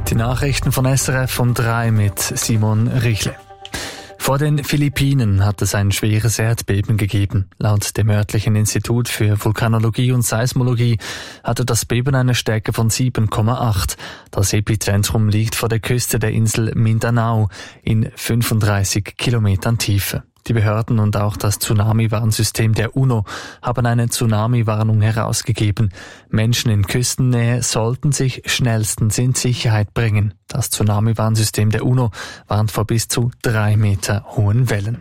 Die Nachrichten von SRF um 3 mit Simon Richle. Vor den Philippinen hat es ein schweres Erdbeben gegeben. Laut dem örtlichen Institut für Vulkanologie und Seismologie hatte das Beben eine Stärke von 7,8. Das Epizentrum liegt vor der Küste der Insel Mindanao in 35 Kilometern Tiefe. Die Behörden und auch das Tsunami-Warnsystem der UNO haben eine Tsunami-Warnung herausgegeben. Menschen in Küstennähe sollten sich schnellstens in Sicherheit bringen. Das Tsunami-Warnsystem der UNO warnt vor bis zu 3 Meter hohen Wellen.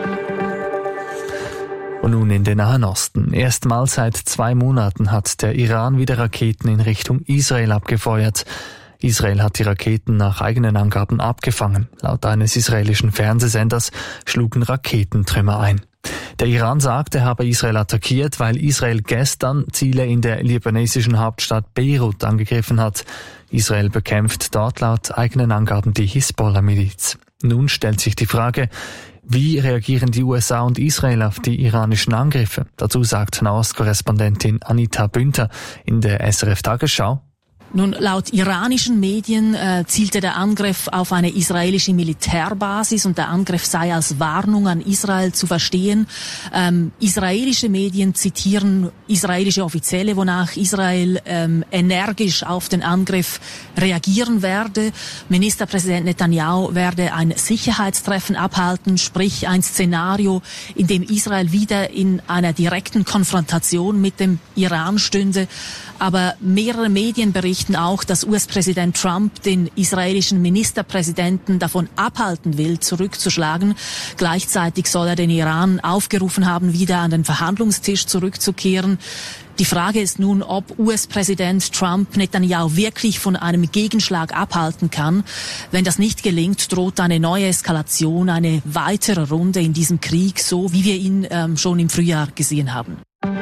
Und nun in den Nahen Osten. Erstmals seit 2 Monaten hat der Iran wieder Raketen in Richtung Israel abgefeuert. Israel hat die Raketen nach eigenen Angaben abgefangen. Laut eines israelischen Fernsehsenders schlugen Raketentrümmer ein. Der Iran sagt, er habe Israel attackiert, weil Israel gestern Ziele in der libanesischen Hauptstadt Beirut angegriffen hat. Israel bekämpft dort laut eigenen Angaben die Hisbollah-Miliz. Nun stellt sich die Frage, wie reagieren die USA und Israel auf die iranischen Angriffe? Dazu sagt Nahostkorrespondentin Anita Bünter in der SRF-Tagesschau. Nun, laut iranischen Medien zielte der Angriff auf eine israelische Militärbasis und der Angriff sei als Warnung an Israel zu verstehen. Israelische Medien zitieren israelische Offizielle, wonach Israel energisch auf den Angriff reagieren werde. Ministerpräsident Netanyahu werde ein Sicherheitstreffen abhalten, sprich ein Szenario, in dem Israel wieder in einer direkten Konfrontation mit dem Iran stünde. Aber mehrere Medien berichten auch, dass US-Präsident Trump den israelischen Ministerpräsidenten davon abhalten will, zurückzuschlagen. Gleichzeitig soll er den Iran aufgerufen haben, wieder an den Verhandlungstisch zurückzukehren. Die Frage ist nun, ob US-Präsident Trump Netanyahu wirklich von einem Gegenschlag abhalten kann. Wenn das nicht gelingt, droht eine neue Eskalation, eine weitere Runde in diesem Krieg, so wie wir ihn schon im Frühjahr gesehen haben.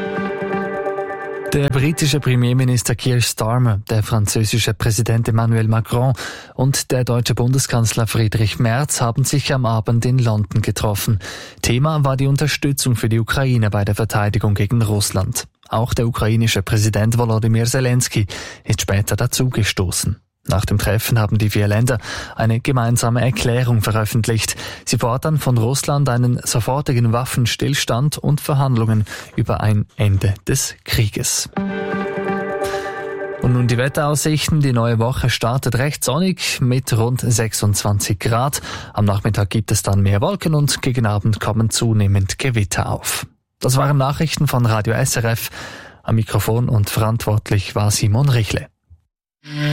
Der britische Premierminister Keir Starmer, der französische Präsident Emmanuel Macron und der deutsche Bundeskanzler Friedrich Merz haben sich am Abend in London getroffen. Thema war die Unterstützung für die Ukraine bei der Verteidigung gegen Russland. Auch der ukrainische Präsident Volodymyr Zelensky ist später dazugestoßen. Nach dem Treffen haben die 4 Länder eine gemeinsame Erklärung veröffentlicht. Sie fordern von Russland einen sofortigen Waffenstillstand und Verhandlungen über ein Ende des Krieges. Und nun die Wetteraussichten. Die neue Woche startet recht sonnig mit rund 26 Grad. Am Nachmittag gibt es dann mehr Wolken und gegen Abend kommen zunehmend Gewitter auf. Das waren Nachrichten von Radio SRF. Am Mikrofon und verantwortlich war Simon Richle.